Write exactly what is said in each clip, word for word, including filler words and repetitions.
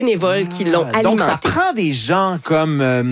bénévoles qui l'ont alimenté. Donc, ça prend des gens comme euh,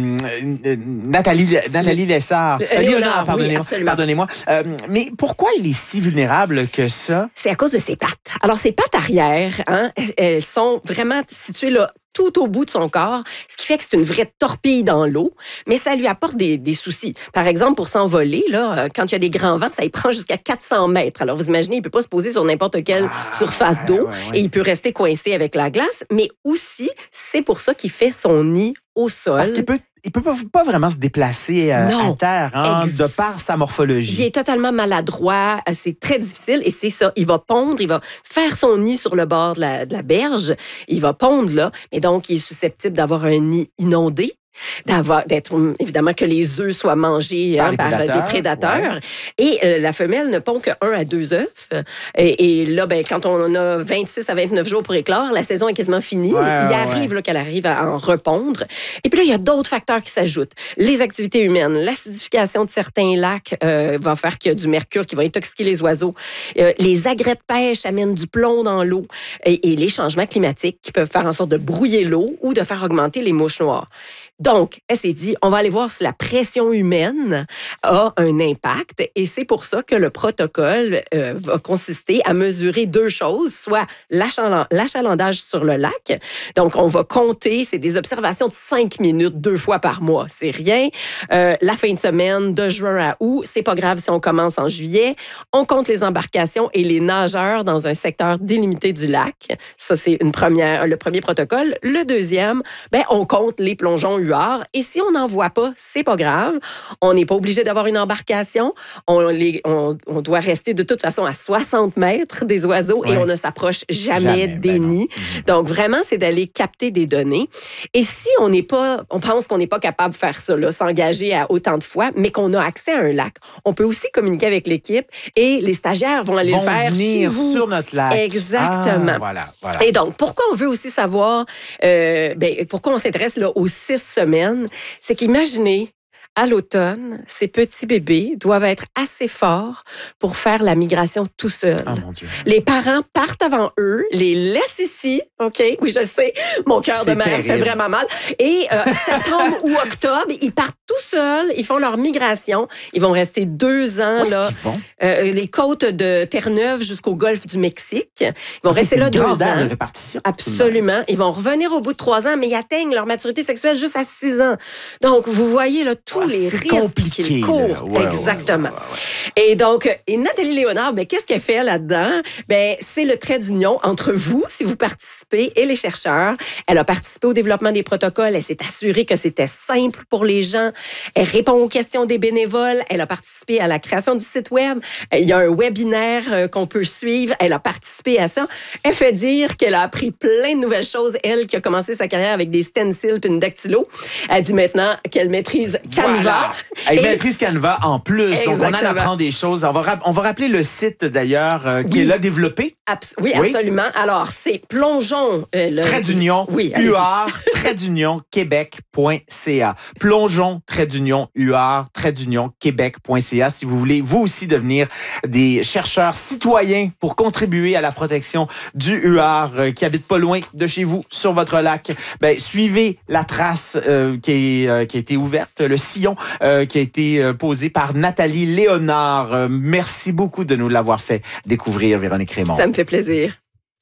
Nathalie, Nathalie Lessard. Euh, Léonard, pardonnez-moi. Oui, pardonnez-moi. Euh, mais pourquoi il est si vulnérable que ça? C'est à cause de ses pattes. Alors, ses pattes arrière, hein, elles sont vraiment situées là, tout au bout de son corps, ce qui fait que c'est une vraie torpille dans l'eau, mais ça lui apporte des, des soucis. Par exemple, pour s'envoler, là, quand il y a des grands vents, ça y prend jusqu'à quatre cents mètres. Alors, vous imaginez, il ne peut pas se poser sur n'importe quelle ah, surface d'eau ouais, ouais, ouais. et il peut rester coincé avec la glace, mais aussi, c'est pour ça qu'il fait son nid au sol. Parce qu'il peut Il ne peut pas vraiment se déplacer euh, à terre, hein, ex- de par sa morphologie. Il est totalement maladroit, c'est très difficile et c'est ça. Il va pondre, il va faire son nid sur le bord de la, de la berge, il va pondre là, mais donc il est susceptible d'avoir un nid inondé. D'avoir, d'être, évidemment, que les œufs soient mangés par, hein, par prédateurs, des prédateurs. Ouais. Et euh, la femelle ne pond que un à deux œufs. Et, et là, ben, quand on a vingt-six à vingt-neuf jours pour éclore, la saison est quasiment finie. Ouais, il arrive ouais. là, qu'elle arrive à en repondre. Et puis là, il y a d'autres facteurs qui s'ajoutent. Les activités humaines, l'acidification de certains lacs euh, va faire qu'il y a du mercure qui va intoxiquer les oiseaux. Euh, les agrès de pêche amènent du plomb dans l'eau. Et, et les changements climatiques qui peuvent faire en sorte de brouiller l'eau ou de faire augmenter les mouches noires. Donc, elle s'est dit, on va aller voir si la pression humaine a un impact et c'est pour ça que le protocole euh, va consister à mesurer deux choses, soit l'achaland- l'achalandage sur le lac. Donc, on va compter, c'est des observations de cinq minutes deux fois par mois, c'est rien. Euh, la fin de semaine, de juin à août, c'est pas grave si on commence en juillet. On compte les embarcations et les nageurs dans un secteur délimité du lac. Ça, c'est une première, le premier protocole. Le deuxième, ben, on compte les plongeons huards. Et si on n'en voit pas, c'est pas grave. On n'est pas obligé d'avoir une embarcation. On, les, on, on doit rester de toute façon à soixante mètres des oiseaux ouais. et on ne s'approche jamais, jamais des ben nids. Mmh. Donc, vraiment, c'est d'aller capter des données. Et si on n'est pas, on pense qu'on n'est pas capable de faire ça, là, s'engager à autant de fois, mais qu'on a accès à un lac, on peut aussi communiquer avec l'équipe et les stagiaires vont aller vont le faire venir chez vous. sur notre lac. Exactement. Ah, voilà, voilà. Et donc, pourquoi on veut aussi savoir, euh, ben, pourquoi on s'intéresse là, aux six semaines, c'est qu'imaginez, à l'automne, ces petits bébés doivent être assez forts pour faire la migration tout seuls. Oh mon Dieu. Les parents partent avant eux, les laissent ici, OK? Oui, je sais, mon cœur de mère terrible. Fait vraiment mal. Et euh, septembre ou octobre, ils partent tout seuls, ils font leur migration. Ils vont rester deux ans, Où là. Est-ce qu'ils vont? Euh, les côtes de Terre-Neuve jusqu'au golfe du Mexique. Ils vont okay, rester là deux ans. De répartition. Absolument. Ils vont revenir au bout de trois ans, mais ils atteignent leur maturité sexuelle juste à six ans. Donc, vous voyez, là, tous les c'est risques qu'ils courent. Ouais, Exactement. Ouais, ouais, ouais. Et donc, et Nathalie Léonard, ben, qu'est-ce qu'elle fait là-dedans? Ben, c'est le trait d'union entre vous, si vous participez, et les chercheurs. Elle a participé au développement des protocoles. Elle s'est assurée que c'était simple pour les gens. Elle répond aux questions des bénévoles. Elle a participé à la création du site web. Il y a un webinaire qu'on peut suivre. Elle a participé à ça. Elle fait dire qu'elle a appris plein de nouvelles choses. Elle qui a commencé sa carrière avec des stencils et une dactylo. Elle dit maintenant qu'elle maîtrise Canva. Voilà. Elle et... maîtrise Canva en plus. Exactement. Donc, on en apprend des choses. On va, rap- on va rappeler le site, d'ailleurs, euh, qui oui. est là développé. Abs- oui, oui, absolument. Alors, c'est plongeons... Euh, le... Trait d'union, oui, U R, trait d'union, Québec point C A. Plongeons, trait d'union, U R, trait d'union, Québec point C A. Si vous voulez, vous aussi, devenir des chercheurs citoyens pour contribuer à la protection du U R euh, qui habite pas loin de chez vous, sur votre lac, ben, suivez la trace euh, qui, est, euh, qui a été ouverte, le sillon euh, qui a été euh, posé par Nathalie Léonard. Euh, merci beaucoup de nous l'avoir fait découvrir, Véronique Raymond. Ça me fait plaisir.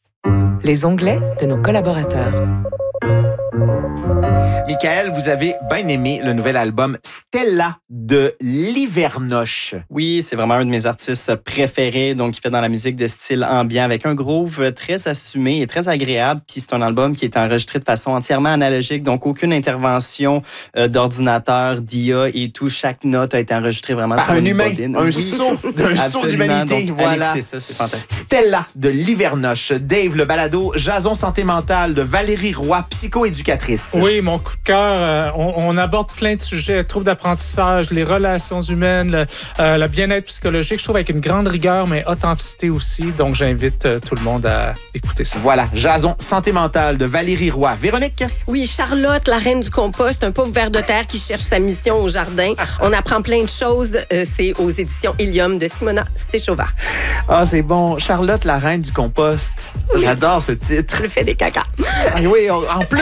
Les onglets de nos collaborateurs. Michael, vous avez bien aimé le nouvel album Stella de Livernoche. Oui, c'est vraiment un de mes artistes préférés. Donc, il fait dans la musique de style ambiant avec un groove très assumé et très agréable. Puis, c'est un album qui est enregistré de façon entièrement analogique. Donc, aucune intervention euh, d'ordinateur, d'I A et tout. Chaque note a été enregistrée vraiment par sur un une humain, bobine. un Oui. saut, un saut d'humanité. Donc, voilà. Écoutez ça, c'est fantastique. Stella de Livernoche. Dave, le balado Jason Santé Mentale de Valérie Roy, psychoéducatrice. Oui, mon coup de cœur, euh, on, on aborde plein de sujets, troubles d'apprentissage, les relations humaines, le, euh, le bien-être psychologique, je trouve avec une grande rigueur, mais authenticité aussi. Donc, j'invite euh, tout le monde à écouter ça. Voilà, Jason Santé Mentale de Valérie Roy. Véronique? Oui, Charlotte, la reine du compost, un pauvre ver de terre qui cherche sa mission au jardin. On apprend plein de choses. Euh, c'est aux éditions Ilium de Simona Séchova. Ah, c'est bon. Charlotte, la reine du compost. Oui. J'adore ce titre. Je fais des caca. Ah, oui, en plus.